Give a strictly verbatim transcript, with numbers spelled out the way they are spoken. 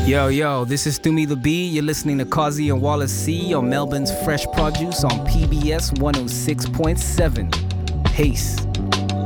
Yo, yo, this is Thumi the Bee. You're listening to Causey and Wallace C on Melbourne's Fresh Produce on P B S one oh six point seven. Peace.